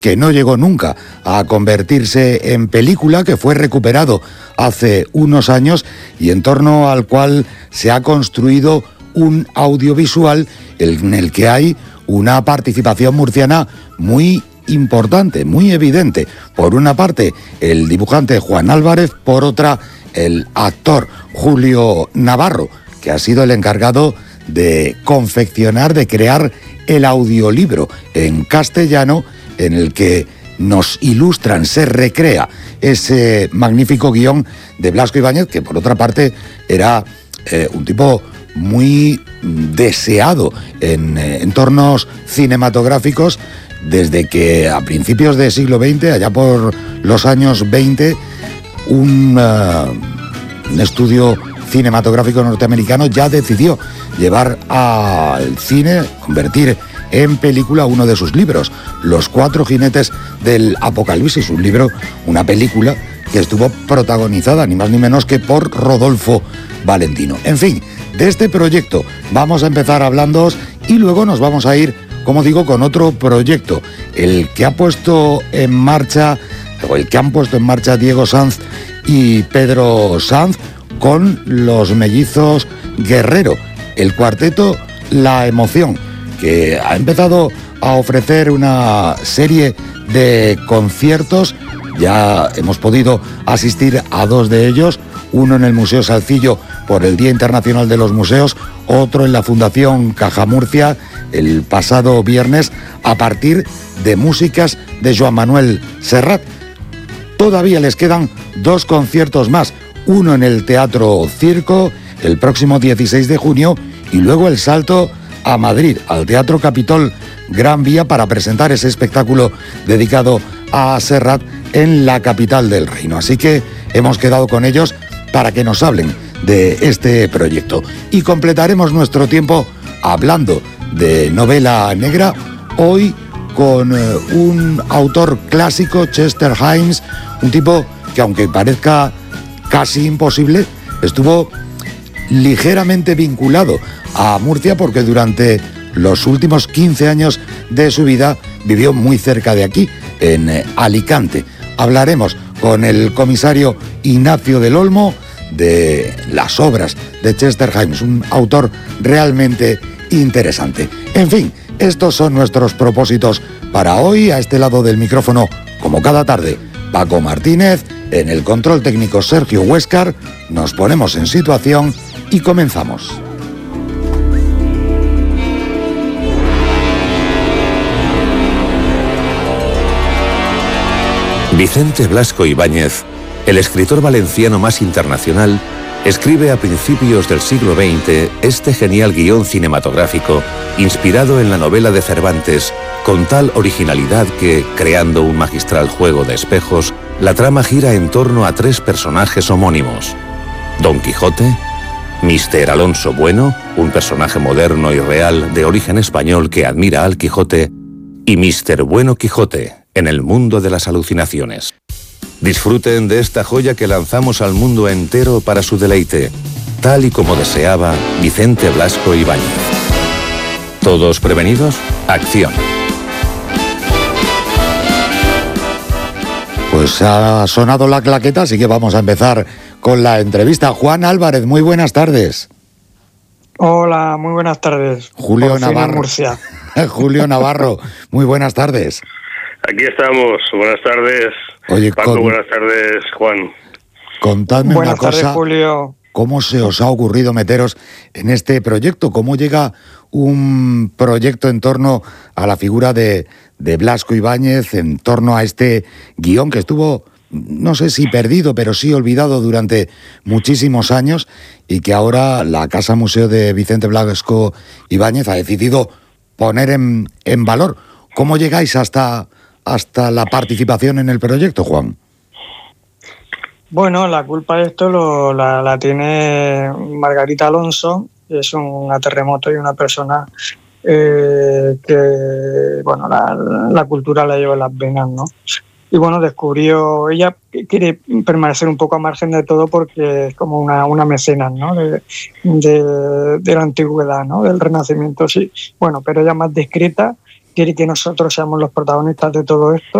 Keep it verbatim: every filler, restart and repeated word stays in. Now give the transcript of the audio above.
que no llegó nunca a convertirse en película, que fue recuperado hace unos años y en torno al cual se ha construido un audiovisual en el que hay una participación murciana muy importante, muy evidente. Por una parte, el dibujante Juan Álvarez, por otra, el actor Julio Navarro, que ha sido el encargado de confeccionar, de crear el audiolibro en castellano en el que nos ilustran, se recrea ese magnífico guión de Blasco Ibáñez, que por otra parte era eh, un tipo muy deseado en eh, entornos cinematográficos desde que a principios del siglo veinte, allá por los años veinte, un, uh, un estudio cinematográfico norteamericano ya decidió llevar al cine, convertir en película uno de sus libros, Los Cuatro Jinetes del Apocalipsis, un libro, una película que estuvo protagonizada ni más ni menos que por Rodolfo Valentino. En fin, de este proyecto vamos a empezar hablándoos y luego nos vamos a ir, como digo, con otro proyecto, el que ha puesto en marcha, o el que han puesto en marcha Diego Sanz y Pedro Sanz con los mellizos Guerrero, el cuarteto La Emoción, que ha empezado a ofrecer una serie de conciertos. Ya hemos podido asistir a dos de ellos, uno en el Museo Salcillo por el Día Internacional de los Museos, otro en la Fundación Caja Murcia el pasado viernes, a partir de músicas de Joan Manuel Serrat. Todavía les quedan dos conciertos más, uno en el Teatro Circo el próximo dieciséis de junio y luego el salto a Madrid, al Teatro Capitol Gran Vía, para presentar ese espectáculo dedicado a Serrat en la capital del reino. Así que hemos quedado con ellos para que nos hablen de este proyecto. Y completaremos nuestro tiempo hablando de novela negra, hoy con eh, un autor clásico, Chester Himes, un tipo que, aunque parezca casi imposible, estuvo ligeramente vinculado a Murcia porque durante los últimos quince años de su vida vivió muy cerca de aquí, en eh, Alicante. Hablaremos con el comisario Ignacio del Olmo de las obras de Chester Himes, un autor realmente interesante. En fin, estos son nuestros propósitos para hoy. A este lado del micrófono, como cada tarde, Paco Martínez, en el control técnico Sergio Huéscar. Nos ponemos en situación y comenzamos. Vicente Blasco Ibáñez, el escritor valenciano más internacional, escribe a principios del siglo veinte este genial guión cinematográfico inspirado en la novela de Cervantes, con tal originalidad que, creando un magistral juego de espejos, la trama gira en torno a tres personajes homónimos: Don Quijote, mister Alonso Bueno, un personaje moderno y real de origen español que admira al Quijote, y mister Bueno Quijote, en el mundo de las alucinaciones. Disfruten de esta joya que lanzamos al mundo entero para su deleite, tal y como deseaba Vicente Blasco Ibáñez. ¿Todos prevenidos? ¡Acción! Pues ha sonado la claqueta, así que vamos a empezar con la entrevista. Juan Álvarez, muy buenas tardes. Hola, muy buenas tardes. Julio Navarro. Murcia. Julio Navarro, muy buenas tardes. Aquí estamos, buenas tardes. Oye, Paco, con... buenas tardes, Juan. Contadme buenas una cosa, tardes, Julio. ¿Cómo se os ha ocurrido meteros en este proyecto? ¿Cómo llega un proyecto en torno a la figura de, de Blasco Ibáñez, en torno a este guión que estuvo, no sé si perdido, pero sí olvidado durante muchísimos años y que ahora la Casa Museo de Vicente Blasco Ibáñez ha decidido poner en, en valor? ¿Cómo llegáis hasta, hasta la participación en el proyecto, Juan? Bueno, la culpa de esto lo, la, la tiene Margarita Alonso, que es una terremoto y una persona eh, que, bueno, la, la cultura la lleva en las venas, ¿no? Y bueno, descubrió, ella quiere permanecer un poco a margen de todo porque es como una, una mecenas, ¿no? De, de, de la antigüedad, ¿no? Del Renacimiento, sí. Bueno, pero ella más discreta quiere que nosotros seamos los protagonistas de todo esto.